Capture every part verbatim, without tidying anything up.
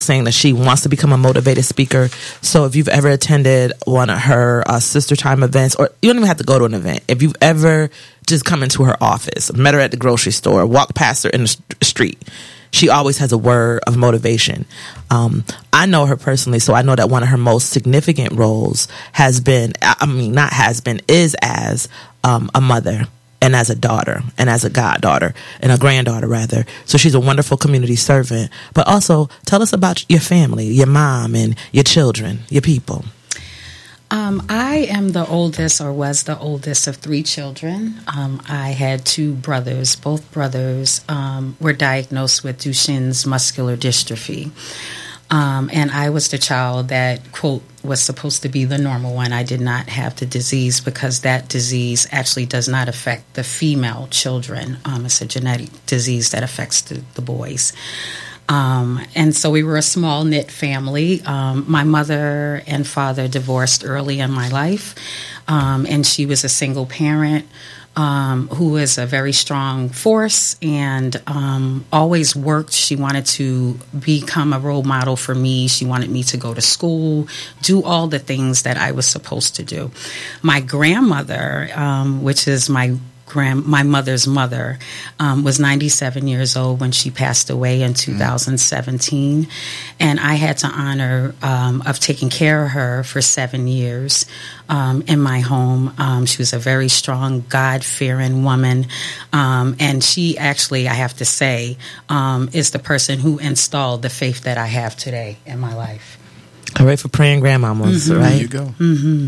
saying that she wants to become a motivated speaker. So if you've ever attended one of her uh, sister time events, or you don't even have to go to an event, if you've ever just come into her office, met her at the grocery store, walked past her in the st- street, she always has a word of motivation. Um, I know her personally, so I know that one of her most significant roles has been, I mean, not has been, is as um, a mother, and as a daughter, and as a goddaughter, and a granddaughter, rather. So she's a wonderful community servant. But also, tell us about your family, your mom, and your children, your people. Um, I am the oldest, or was the oldest, of three children. Um, I had two brothers. Both brothers um, were diagnosed with Duchenne's muscular dystrophy. Um, and I was the child that, quote, was supposed to be the normal one. I did not have the disease because that disease actually does not affect the female children. Um, it's a genetic disease that affects the, the boys. Um, and so we were a small knit family. Um, my mother and father divorced early in my life, um, and she was a single parent. Um, who was a very strong force and um, always worked. She wanted to become a role model for me. She wanted me to go to school, do all the things that I was supposed to do. My grandmother, um, which is my Grand, my mother's mother, um, was ninety-seven years old when she passed away in two thousand seventeen. And I had to honor um, of taking care of her for seven years um, in my home. Um, she was a very strong, God-fearing woman. Um, and she actually, I have to say, um, is the person who installed the faith that I have today in my life. All right, for praying grandmamas, mm-hmm. right? There you go. Mm-hmm.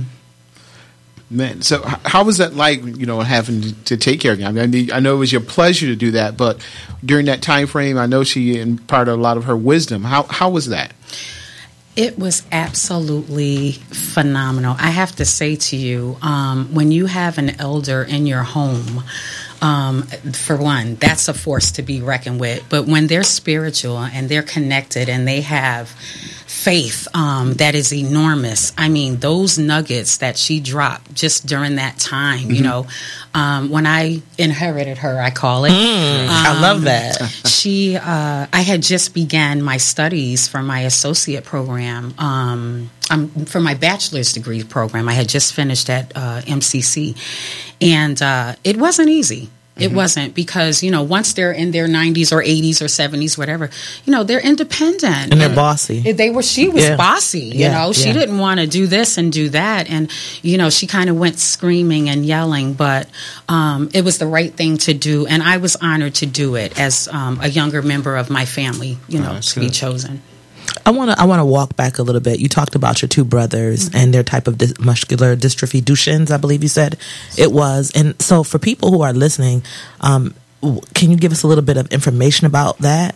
Man, so how was that like, you know, having to take care of you? I mean, I know it was your pleasure to do that, but during that time frame, I know she imparted a lot of her wisdom. How how was that? It was absolutely phenomenal. I have to say to you, um, when you have an elder in your home, um, for one, that's a force to be reckoned with. But when they're spiritual and they're connected and they have faith um, that is enormous. I mean, those nuggets that she dropped just during that time, mm-hmm. you know, um, when I inherited her, I call it. Mm, um, I love that. she, uh, I had just began my studies for my associate program, um, um, for my bachelor's degree program. I had just finished at uh, M C C, and uh, it wasn't easy. It mm-hmm. wasn't because, you know, once they're in their nineties or eighties or seventies, whatever, you know, they're independent. And they're bossy. They were, she was yeah. bossy, you yeah. know. She yeah. didn't want to do this and do that. And, you know, she kind of went screaming and yelling, but um, it was the right thing to do. And I was honored to do it as um, a younger member of my family, you know, oh, to good. be chosen. I want to I want to walk back a little bit. You talked about your two brothers mm-hmm. and their type of dis- muscular dystrophy, Duchenne's, I believe you said it was. And so for people who are listening, um, can you give us a little bit of information about that?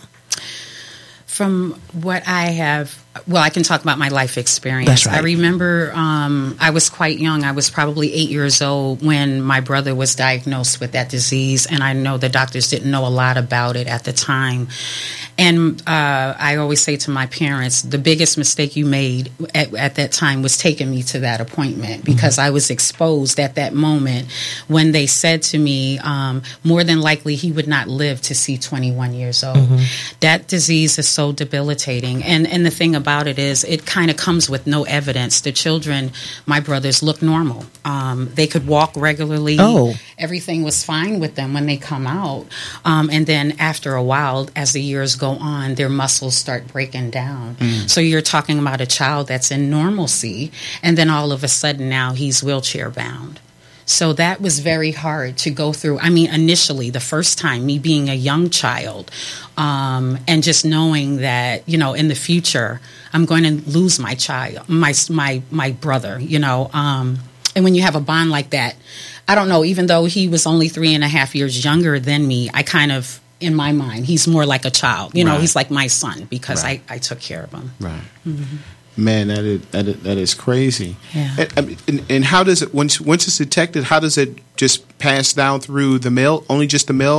From what I have, well, I can talk about my life experience. That's right. I remember um, I was quite young. I was probably eight years old when my brother was diagnosed with that disease, and I know the doctors didn't know a lot about it at the time. And uh, I always say to my parents, the biggest mistake you made at, at that time was taking me to that appointment, because mm-hmm. I was exposed at that moment when they said to me, um, more than likely he would not live to see twenty-one years old. Mm-hmm. That disease is so debilitating. And, and the thing about it is it kind of comes with no evidence. The children, my brothers, look normal. Um, they could walk regularly. Oh. Everything was fine with them when they come out. Um, and then after a while, as the years go on, their muscles start breaking down. Mm. So you're talking about a child that's in normalcy, and then all of a sudden now he's wheelchair bound. So that was very hard to go through. I mean, initially, the first time, me being a young child, um, and just knowing that, you know, in the future, I'm going to lose my child, my my my brother, you know. Um, and when you have a bond like that, I don't know, even though he was only three and a half years younger than me, I kind of, in my mind, he's more like a child. You know, right. He's like my son because right. I, I took care of him. Right. Mm-hmm. Man, that is, that is that is crazy. Yeah. And, and, and how does it once once it's detected? How does it just pass down through the male? Only just the male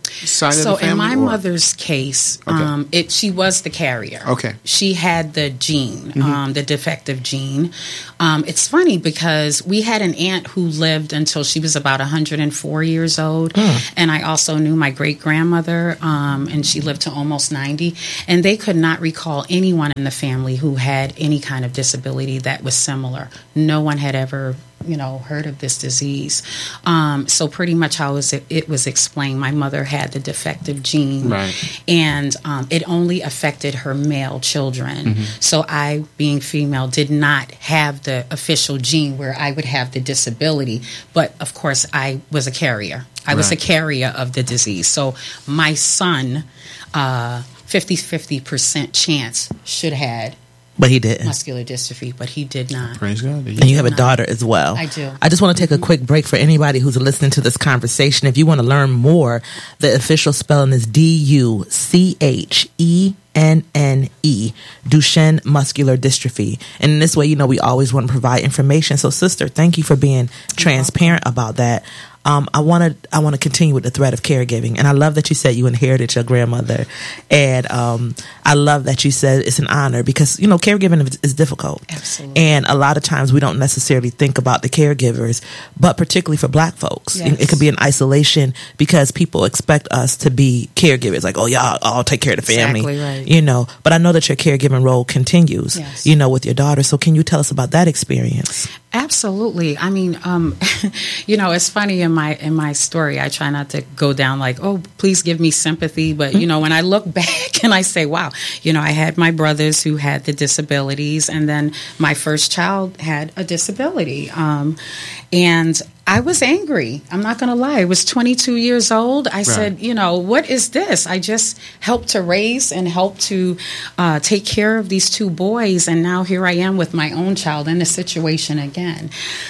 side so of the family? in my or? mother's case, Okay. um, it she was the carrier. Okay. She had the gene, Mm-hmm. um, the defective gene. Um, it's funny because we had an aunt who lived until she was about one hundred four years old, and I also knew my great grandmother, um, and she lived to almost ninety. And they could not recall anyone in the family who had any kind of disability that was similar. No one had ever, you know, heard of this disease. Um, so pretty much how was it, it was explained, my mother had the defective gene, Right. and um, it only affected her male children. Mm-hmm. So I, being female, did not have the official gene where I would have the disability. But of course, I was a carrier. I was a Right. carrier of the disease. So my son, uh, fifty-fifty percent chance should have had But he didn't. muscular dystrophy, but he did not. Praise God. And you have a daughter as well. I do. I just want to take a quick break for anybody who's listening to this conversation. If you want to learn more, the official spelling is D U C H E N N E, Duchenne muscular dystrophy. And in this way, you know, we always want to provide information. So, sister, thank you for being transparent about that. Um, I want to I want to continue with the thread of caregiving, and I love that you said you inherited your grandmother, and um, I love that you said it's an honor because you know caregiving is, is difficult, Absolutely. and a lot of times we don't necessarily think about the caregivers, but particularly for Black folks, Yes. it, it can be an isolation because people expect us to be caregivers, like oh y'all all take care of the family, Exactly right. you know. But I know that your caregiving role continues, Yes. you know, with your daughter. So can you tell us about that experience? Absolutely. I mean, um, you know, it's funny in my in my story. I try not to go down like, oh, please give me sympathy. But you know, when I look back and I say, wow, you know, I had my brothers who had the disabilities, and then my first child had a disability, um, and I was angry. I'm not going to lie. I was twenty-two years old. I said, you know, what is this? I just helped to raise and help to uh, take care of these two boys. And now here I am with my own child in a situation again.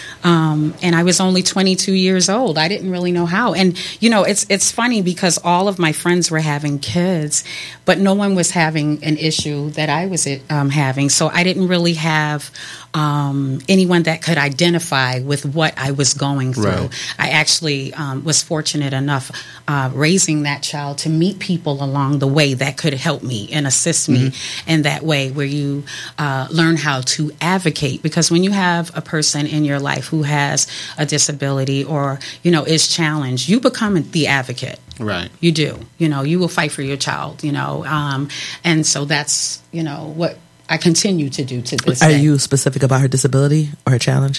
Um, and I was only twenty-two years old. I didn't really know how. And, you know, it's it's funny because all of my friends were having kids, but no one was having an issue that I was um, having. So I didn't really have um, anyone that could identify with what I was going through. Right. I actually um, was fortunate enough uh, raising that child to meet people along the way that could help me and assist me in that way where you uh, learn how to advocate. Because when you have a person in your life who has a disability or, you know, is challenged, you become the advocate. Right. You do. You know, you will fight for your child, you know. Um, and so that's, you know, what I continue to do to this Are day. you specific about her disability or her challenge?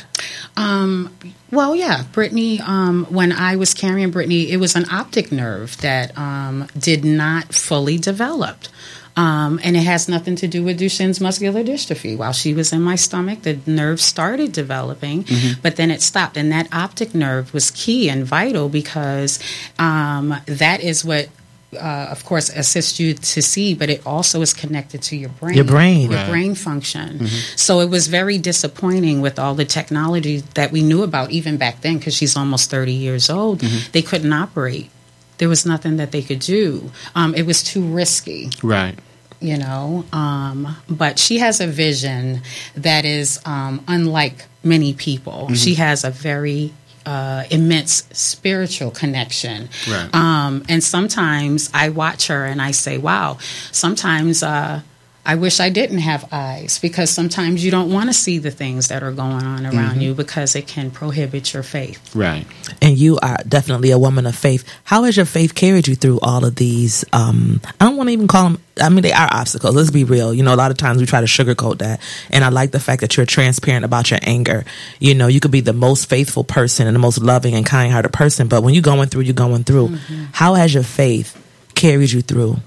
Um, well, yeah, Brittany, um, when I was carrying Brittany, it was an optic nerve that um, did not fully develop. Um, and it has nothing to do with Duchenne's muscular dystrophy. While she was in my stomach, the nerve started developing, Mm-hmm. but then it stopped. And that optic nerve was key and vital because um, that is what, uh, of course, assists you to see, but it also is connected to your brain. Your brain. Your Right. brain function. So it was very disappointing with all the technology that we knew about even back then, because she's almost thirty years old. They couldn't operate. There was nothing that they could do. Um, it was too risky. Right. You know, um, but she has a vision that is um, unlike many people. She has a very uh, immense spiritual connection. Right. Um, and sometimes I watch her and I say, wow, sometimes uh, I wish I didn't have eyes, because sometimes you don't want to see the things that are going on around you because it can prohibit your faith. Right. And you are definitely a woman of faith. How has your faith carried you through all of these? Um, I don't want to even call them, I mean, they are obstacles. Let's be real. You know, a lot of times we try to sugarcoat that. And I like the fact that you're transparent about your anger. You know, you could be the most faithful person and the most loving and kind-hearted person, but when you're going through, you're going through. Mm-hmm. How has your faith carried you through?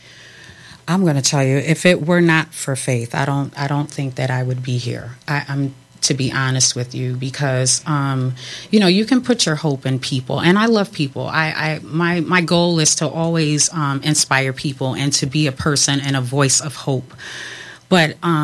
I'm going to tell you, if it were not for faith, I don't, I don't think that I would be here. I, I'm, to be honest with you, because, um, you know, you can put your hope in people, and I love people. I, I my, my goal is to always um, inspire people and to be a person and a voice of hope. But um,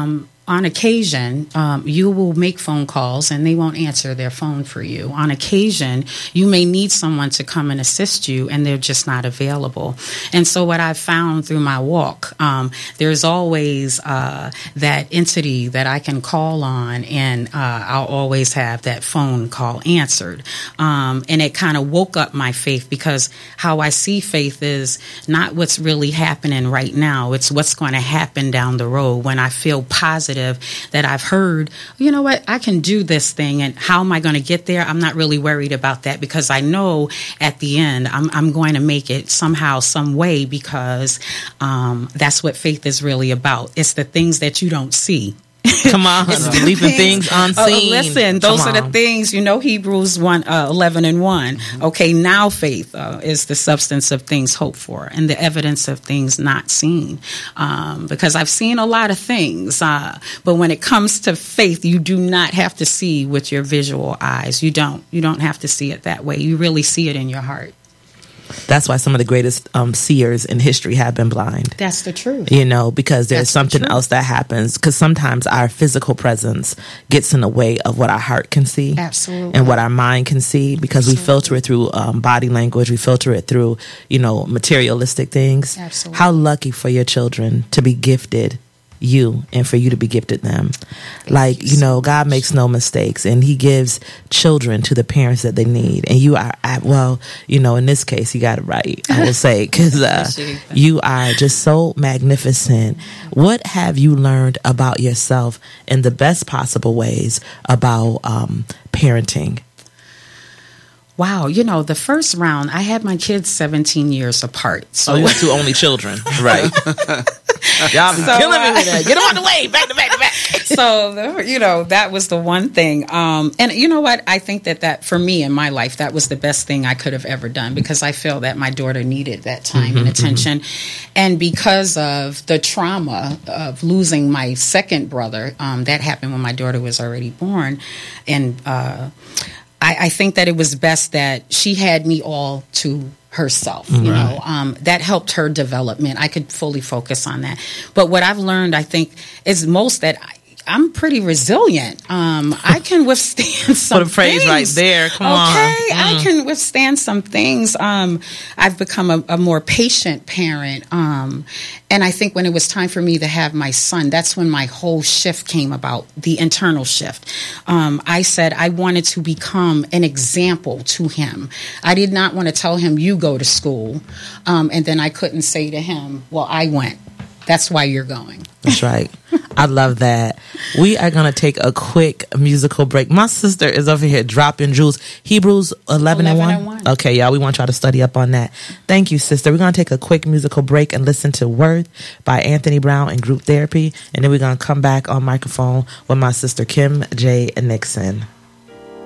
on occasion, um, you will make phone calls and they won't answer their phone for you. On occasion, you may need someone to come and assist you and they're just not available. And so what I've found through my walk, um, there's always uh, that entity that I can call on, and uh, I'll always have that phone call answered. Um, and it kind of woke up my faith, because how I see faith is not what's really happening right now. It's what's going to happen down the road when I feel positive that I've heard, you know what, I can do this thing, and how am I going to get there? I'm not really worried about that, because I know at the end I'm, I'm going to make it somehow, some way, because um, that's what faith is really about. It's the things that you don't see. Come on, believing things, things unseen. Uh, listen, those are the things, you know, Hebrews one, uh, eleven and one. Mm-hmm. Okay, now faith uh, is the substance of things hoped for and the evidence of things not seen. Um, because I've seen a lot of things, uh, but when it comes to faith, you do not have to see with your visual eyes. You don't. You don't have to see it that way. You really see it in your heart. That's why some of the greatest um, seers in history have been blind. That's the truth. You know, because there's That's something the else that happens. Because sometimes our physical presence gets in the way of what our heart can see. Absolutely. And what our mind can see, because Absolutely. we filter it through um, body language. We filter it through, you know, materialistic things. Absolutely. How lucky for your children to be gifted you and for you to be gifted them. Thank like, you, you know, so God much. makes no mistakes, and he gives children to the parents that they need. And you are, well, you know, in this case, you got it right, I will say, because uh, you are just so magnificent. What have you learned about yourself in the best possible ways about um, parenting? Wow, you know, the first round, I had my kids seventeen years apart. So oh, you have two only children, right? Y'all be so, killing me with that. Get them on the way, back to back to back. So, the, you know, that was the one thing. Um, and you know what? I think that that, for me in my life, that was the best thing I could have ever done, because I feel that my daughter needed that time mm-hmm, and attention. Mm-hmm. And because of the trauma of losing my second brother, um, that happened when my daughter was already born. And uh, I, I think that it was best that she had me all to herself, you right. know, um, that helped her development. I could fully focus on that. But what I've learned, I think, is most that I, I'm pretty resilient. Um, I can withstand some Put a phrase things. right there. Come okay, on. Okay, mm. I can withstand some things. Um, I've become a, a more patient parent. Um, and I think when it was time for me to have my son, that's when my whole shift came about, the internal shift. Um, I said I wanted to become an example to him. I did not want to tell him, you go to school. Um, and then I couldn't say to him, well, I went. That's why you're going. That's right. I love that. We are going to take a quick musical break. My sister is over here dropping jewels. Hebrews eleven and one. Okay, y'all, we want y'all to study up on that. Thank you, sister. We're going to take a quick musical break and listen to Worth by Anthony Brown and Group Therapy. And then we're going to come back on microphone with my sister Kim J. Nixon.